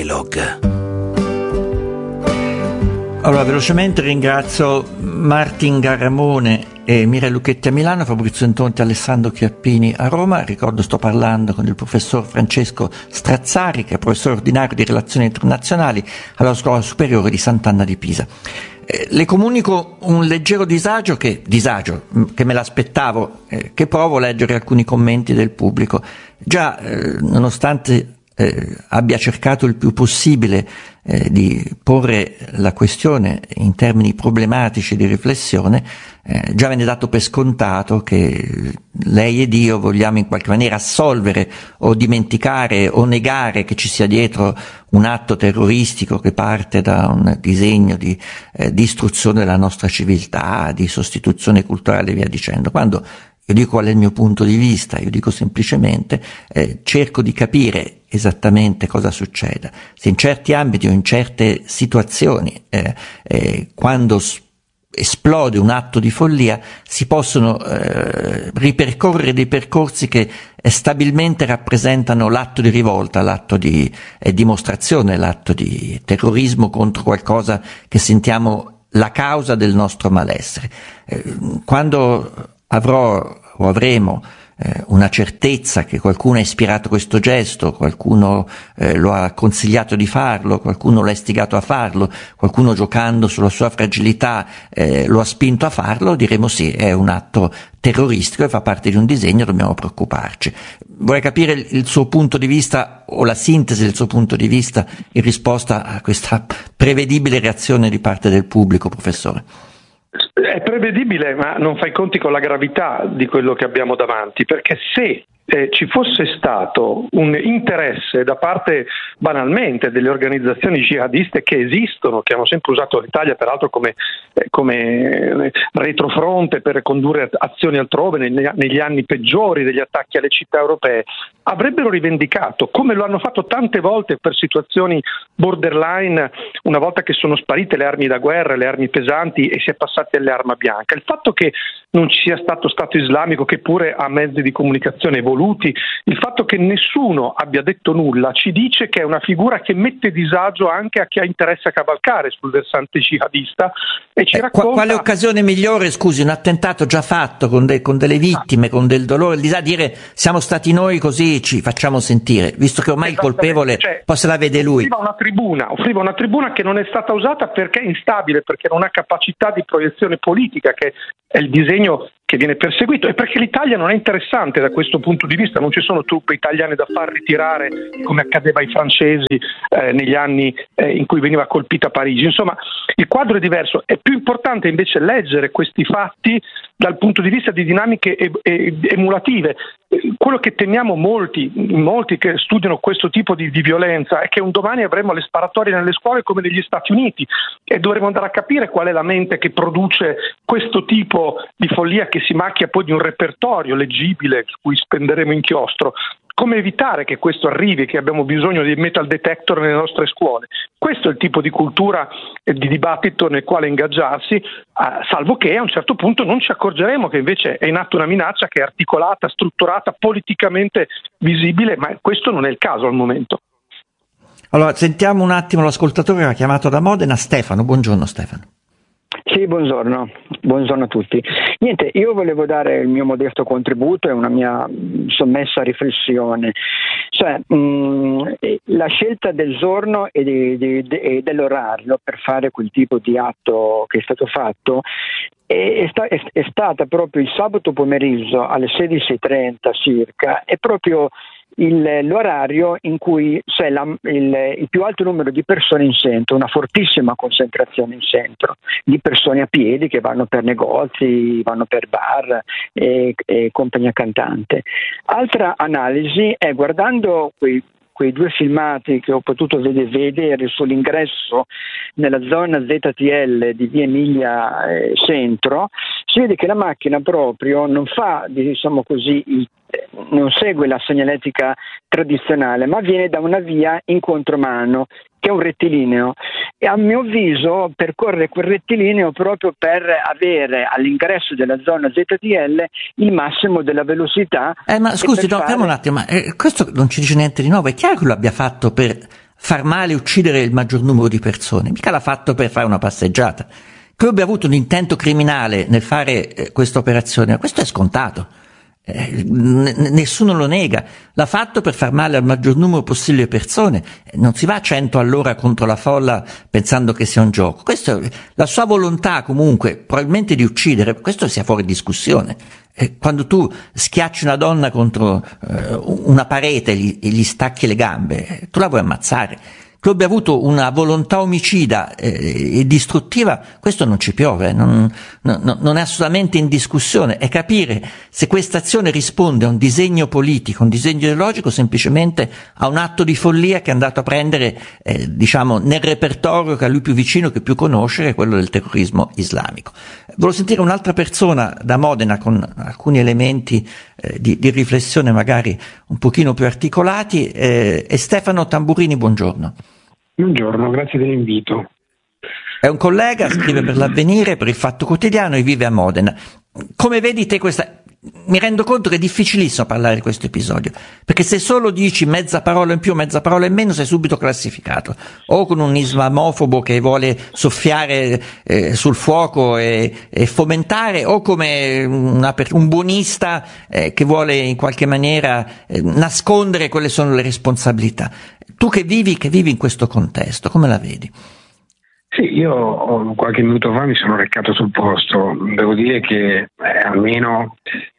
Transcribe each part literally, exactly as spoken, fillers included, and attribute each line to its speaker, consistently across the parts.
Speaker 1: Dialogue.
Speaker 2: Allora, velocemente ringrazio Martin Garramone e Mireia Lucchetti a Milano, Fabrizio Intonti e Alessandro Chiappini a Roma. Ricordo, sto parlando con il professor Francesco Strazzari, che è professore ordinario di relazioni internazionali alla Scuola Superiore di Sant'Anna di Pisa. Eh, le comunico un leggero disagio, che, disagio, che me l'aspettavo, eh, che provo a leggere alcuni commenti del pubblico. Già, eh, nonostante eh, abbia cercato il più possibile eh, di porre la questione in termini problematici di riflessione, eh, già viene dato per scontato che lei ed io vogliamo in qualche maniera assolvere o dimenticare o negare che ci sia dietro un atto terroristico che parte da un disegno di eh, distruzione della nostra civiltà, di sostituzione culturale e via dicendo. Quando io dico qual è il mio punto di vista, io dico semplicemente eh, cerco di capire esattamente cosa succeda. Se in certi ambiti o in certe situazioni eh, eh, quando s- esplode un atto di follia si possono eh, ripercorrere dei percorsi che eh, stabilmente rappresentano l'atto di rivolta, l'atto di eh, dimostrazione, l'atto di terrorismo contro qualcosa che sentiamo la causa del nostro malessere. Eh, quando avrò o avremo eh, una certezza che qualcuno ha ispirato questo gesto, qualcuno eh, lo ha consigliato di farlo, qualcuno l'ha istigato a farlo, qualcuno giocando sulla sua fragilità eh, lo ha spinto a farlo, diremo sì, è un atto terroristico e fa parte di un disegno, dobbiamo preoccuparci. Vorrei capire il suo punto di vista o la sintesi del suo punto di vista in risposta a questa prevedibile reazione di parte del pubblico, professore.
Speaker 3: È prevedibile, ma non fa i conti con la gravità di quello che abbiamo davanti, perché se eh, ci fosse stato un interesse da parte banalmente delle organizzazioni jihadiste che esistono, che hanno sempre usato l'Italia peraltro come, eh, come retrofronte per condurre azioni altrove negli, negli anni peggiori degli attacchi alle città europee, avrebbero rivendicato, come lo hanno fatto tante volte per situazioni borderline, una volta che sono sparite le armi da guerra, le armi pesanti e si è passati all'arma bianca. Il fatto che non ci sia stato Stato islamico che pure ha mezzi di comunicazione evoluti, il fatto che nessuno abbia detto nulla ci dice che è una figura che mette disagio anche a chi ha interesse a cavalcare sul versante jihadista e ci eh, racconta...
Speaker 2: Quale occasione migliore, scusi, un attentato già fatto con, de, con delle vittime, ah. con del dolore, di dire siamo stati noi così ci facciamo sentire, visto che ormai il colpevole cioè, poi se la vede lui.
Speaker 3: Offriva una tribuna, offriva una tribuna che non è stata usata perché è instabile, perché non ha capacità di proiezione politica, che è il disegno che viene perseguito, e perché l'Italia non è interessante da questo punto di vista, non ci sono truppe italiane da far ritirare come accadeva ai francesi eh, negli anni eh, in cui veniva colpita Parigi. Insomma, il quadro è diverso. È più importante invece leggere questi fatti dal punto di vista di dinamiche e- e- emulative. Quello che temiamo molti, molti che studiano questo tipo di, di violenza è che un domani avremo le sparatorie nelle scuole come negli Stati Uniti e dovremo andare a capire qual è la mente che produce questo tipo di follia che si macchia poi di un repertorio leggibile su cui spenderemo inchiostro. Come evitare che questo arrivi, che abbiamo bisogno di metal detector nelle nostre scuole? Questo è il tipo di cultura e di dibattito nel quale ingaggiarsi, eh, salvo che a un certo punto non ci accorgeremo che invece è in atto una minaccia che è articolata, strutturata, politicamente visibile, ma questo non è il caso al momento.
Speaker 2: Allora, sentiamo un attimo l'ascoltatore che ha chiamato da Modena, Stefano. Buongiorno Stefano.
Speaker 4: Sì, buongiorno, buongiorno a tutti. Niente, io volevo dare il mio modesto contributo e una mia sommessa riflessione. Cioè, mh, la scelta del giorno e, di, di, di, e dell'orario per fare quel tipo di atto che è stato fatto è, è, sta, è, è stata proprio il sabato pomeriggio alle sedici e trenta circa, è proprio Il, l'orario in cui c'è la, il, il più alto numero di persone in centro, una fortissima concentrazione in centro, di persone a piedi che vanno per negozi, vanno per bar e, e compagnia cantante. Altra analisi è guardando quei quei due filmati che ho potuto vedere sull'ingresso nella zona Z T L di via Emilia eh, Centro, si vede che la macchina proprio non fa, diciamo così, il, non segue la segnaletica tradizionale, ma viene da una via in contromano, che è un rettilineo, e a mio avviso percorre quel rettilineo proprio per avere all'ingresso della zona Z T L il massimo della velocità.
Speaker 2: Eh, ma scusi, no,
Speaker 4: fare...
Speaker 2: fermo un attimo, ma eh, questo non ci dice niente di nuovo, è chiaro che lo abbia fatto per far male, uccidere il maggior numero di persone, mica l'ha fatto per fare una passeggiata. Che abbia avuto un intento criminale nel fare eh, questa operazione, questo è scontato. Eh, n- nessuno lo nega, l'ha fatto per far male al maggior numero possibile di persone, non si va a cento all'ora contro la folla pensando che sia un gioco. Questo, la sua volontà comunque probabilmente di uccidere, questo sia fuori discussione. Eh, quando tu schiacci una donna contro eh, una parete e gli, e gli stacchi le gambe, eh, tu la vuoi ammazzare. Che abbia avuto una volontà omicida eh, e distruttiva, questo non ci piove, non, non, non è assolutamente in discussione. È capire se questa azione risponde a un disegno politico, un disegno ideologico, semplicemente a un atto di follia che è andato a prendere, eh, diciamo, nel repertorio che a lui più vicino, che più conosce, che è quello del terrorismo islamico. Volevo sentire un'altra persona da Modena con alcuni elementi eh, di, di riflessione magari un pochino più articolati. Eh, è Stefano Tamburini, buongiorno.
Speaker 1: Buongiorno, grazie dell'invito.
Speaker 2: È un collega, scrive per l'Avvenire, per il Fatto Quotidiano e vive a Modena. Come vedi te questa... Mi rendo conto che è difficilissimo parlare di questo episodio, perché se solo dici mezza parola in più, mezza parola in meno, sei subito classificato, o con un islamofobo che vuole soffiare eh, sul fuoco e, e fomentare, o come una, un buonista eh, che vuole in qualche maniera eh, nascondere quelle sono le responsabilità. Tu che vivi, che vivi in questo contesto, come la vedi?
Speaker 1: Sì, io qualche minuto fa mi sono recato sul posto. Devo dire che eh, almeno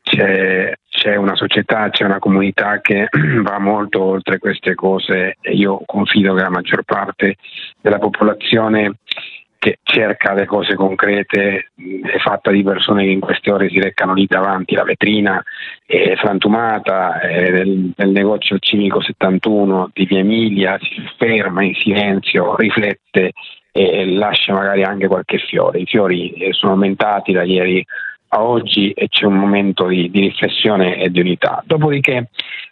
Speaker 1: c'è, c'è una società, c'è una comunità che va molto oltre queste cose, e io confido che la maggior parte della popolazione che cerca le cose concrete è fatta di persone che in queste ore si recano lì davanti, la vetrina è frantumata è del, del negozio Cimico settantuno di Via Emilia, si ferma in silenzio, riflette e lascia magari anche qualche fiore. I fiori sono aumentati da ieri a oggi e c'è un momento di, di riflessione e di unità. Dopodiché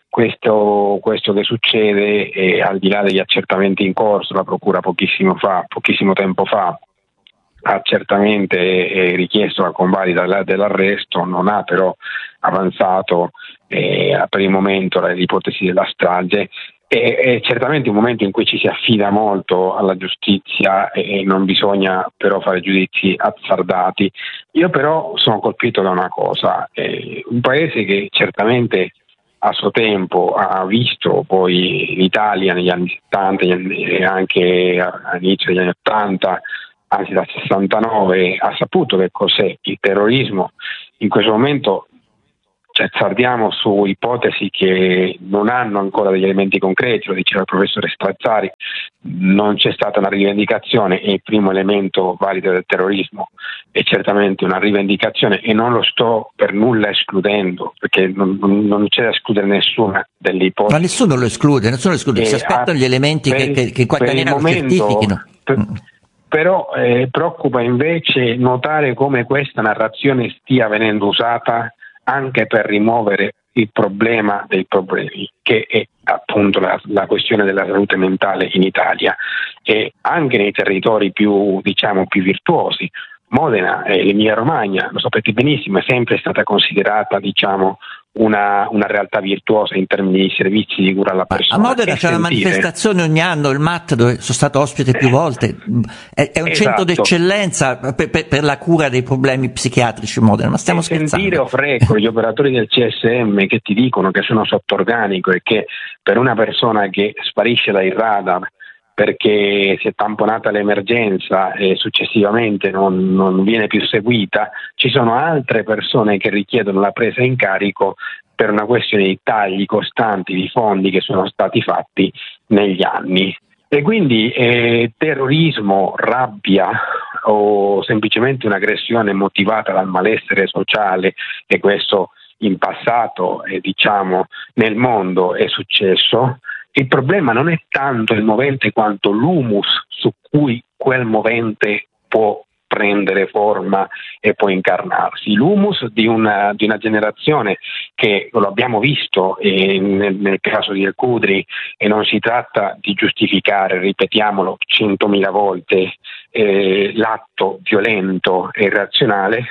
Speaker 1: questo, questo che succede, eh, al di là degli accertamenti in corso, la procura pochissimo fa, pochissimo tempo fa ha certamente eh, richiesto la convalida dell'arresto, non ha però avanzato eh, per il momento l'ipotesi della strage. È, è certamente un momento in cui ci si affida molto alla giustizia e non bisogna però fare giudizi azzardati. Io però sono colpito da una cosa, eh, un paese che certamente a suo tempo ha visto poi l'Italia negli anni settanta e anche all'inizio degli anni ottanta, anzi dal sessantanove, ha saputo che cos'è il terrorismo. In questo momento ci azzardiamo su ipotesi che non hanno ancora degli elementi concreti, lo diceva il professore Strazzari, non c'è stata una rivendicazione e il primo elemento valido del terrorismo è certamente una rivendicazione, e non lo sto per nulla escludendo, perché non, non c'è da escludere nessuna delle ipotesi.
Speaker 2: Ma nessuno lo esclude, nessuno lo esclude, si aspettano gli elementi
Speaker 1: per,
Speaker 2: che, che, che in qualche maniera lo certifichino.
Speaker 1: Per, però eh, preoccupa invece notare come questa narrazione stia venendo usata anche per rimuovere il problema dei problemi, che è appunto la, la questione della salute mentale in Italia, e anche nei territori più, diciamo, più virtuosi. Modena e l'Emilia Romagna, lo sapete benissimo, è sempre stata considerata, diciamo, una, una realtà virtuosa in termini di servizi di cura alla persona.
Speaker 2: A Modena c'è una manifestazione ogni anno, il M A T, dove sono stato ospite più volte, è, è un esatto. centro d'eccellenza per, per, per la cura dei problemi psichiatrici in Modena, ma stiamo e scherzando.
Speaker 1: Sentire Ofreco, gli operatori del C S M che ti dicono che sono sotto organico e che per una persona che sparisce dai radar perché si è tamponata l'emergenza e successivamente non, non viene più seguita, ci sono altre persone che richiedono la presa in carico per una questione di tagli costanti di fondi che sono stati fatti negli anni. E quindi eh, terrorismo, rabbia o semplicemente un'aggressione motivata dal malessere sociale, e questo in passato eh, diciamo nel mondo è successo. Il problema non è tanto il movente quanto l'humus su cui quel movente può prendere forma e può incarnarsi. L'humus di una, di una generazione che lo abbiamo visto eh, nel, nel caso di El Qudri, e non si tratta di giustificare, ripetiamolo centomila volte, eh, l'atto violento e irrazionale,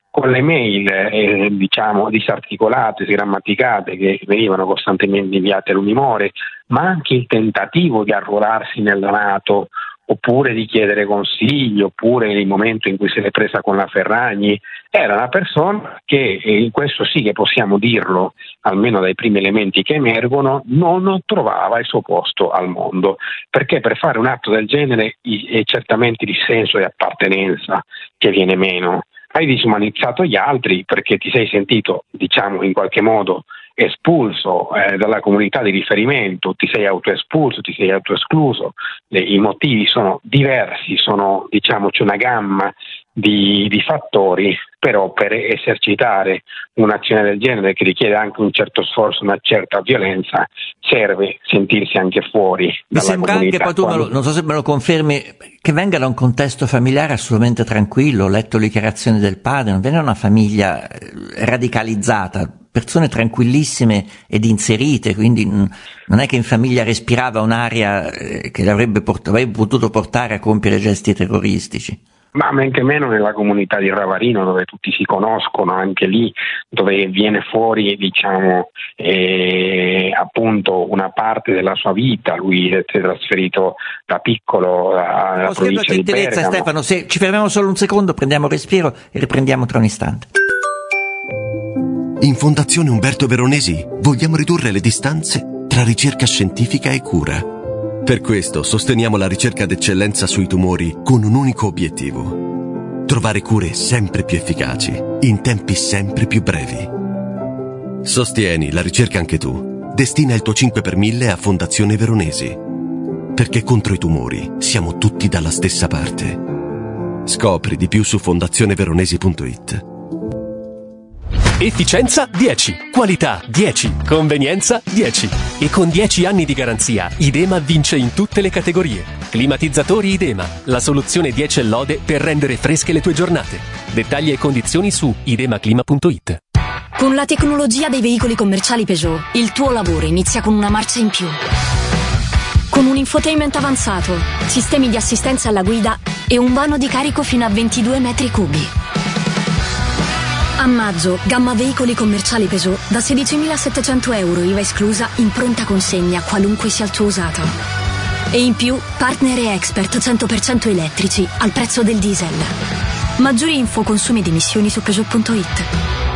Speaker 1: con le mail eh, diciamo disarticolate, sgrammaticate che venivano costantemente inviate all'Unimore, ma anche il tentativo di arruolarsi nella NATO, oppure di chiedere consigli, oppure il momento in cui se l'è presa con la Ferragni. Era una persona che, e in questo sì che possiamo dirlo, almeno dai primi elementi che emergono, non trovava il suo posto al mondo, perché per fare un atto del genere è certamente il senso di appartenenza che viene meno. Hai disumanizzato gli altri perché ti sei sentito, diciamo, in qualche modo espulso eh, dalla comunità di riferimento, ti sei autoespulso, ti sei autoescluso. Le, I motivi sono diversi, sono, diciamo, c'è una gamma di, di fattori, però per esercitare un'azione del genere che richiede anche un certo sforzo, una certa violenza, serve sentirsi anche fuori
Speaker 2: Mi
Speaker 1: dalla
Speaker 2: sembra
Speaker 1: comunità.
Speaker 2: anche, poi tu, non so se me lo confermi, che venga da un contesto familiare assolutamente tranquillo. Ho letto le dichiarazioni del padre, non viene da una famiglia radicalizzata, persone tranquillissime ed inserite, quindi non è che in famiglia respirava un'aria che l'avrebbe port- avrebbe potuto portare a compiere gesti terroristici.
Speaker 1: Ma men che meno nella comunità di Ravarino, dove tutti si conoscono, anche lì dove viene fuori, diciamo, eh, appunto una parte della sua vita. Lui si è trasferito da piccolo alla provincia di Bergamo.
Speaker 2: Stefano, se ci fermiamo solo un secondo, prendiamo respiro e riprendiamo tra un istante.
Speaker 5: In Fondazione Umberto Veronesi vogliamo ridurre le distanze tra ricerca scientifica e cura. Per questo sosteniamo la ricerca d'eccellenza sui tumori con un unico obiettivo: trovare cure sempre più efficaci, in tempi sempre più brevi. Sostieni la ricerca anche tu. Destina il tuo cinque per mille a Fondazione Veronesi. Perché contro i tumori siamo tutti dalla stessa parte. Scopri di più su fondazione veronesi punto it.
Speaker 6: Efficienza dieci, qualità dieci, convenienza dieci. E con dieci anni di garanzia, Idema vince in tutte le categorie. Climatizzatori Idema, la soluzione dieci lode per rendere fresche le tue giornate. Dettagli e condizioni su idemaclima punto it.
Speaker 7: Con la tecnologia dei veicoli commerciali Peugeot, il tuo lavoro inizia con una marcia in più. Con un infotainment avanzato, sistemi di assistenza alla guida e un vano di carico fino a ventidue metri cubi. A maggio, gamma veicoli commerciali Peugeot da sedicimilasettecento euro I V A esclusa in pronta consegna, qualunque sia il tuo usato. E in più, partner e expert cento per cento elettrici al prezzo del diesel. Maggiori info, consumi ed emissioni su Peugeot punto it.